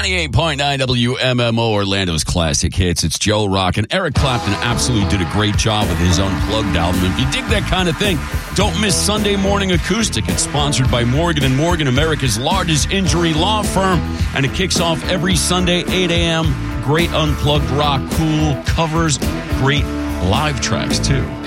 98.9 WMMO, Orlando's classic hits. It's Joe Rock, and Eric Clapton absolutely did a great job with his Unplugged album. If you dig that kind of thing, don't miss Sunday Morning Acoustic. It's sponsored by Morgan & Morgan, America's largest injury law firm, and it kicks off every Sunday, 8 a.m. Great unplugged rock, cool covers, great live tracks, too.